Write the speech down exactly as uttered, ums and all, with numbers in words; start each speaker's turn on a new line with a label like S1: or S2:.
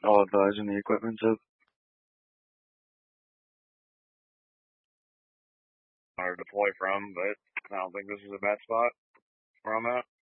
S1: All advising the equipment's up. Or deploy from, but I don't think this is a bad spot where I'm at.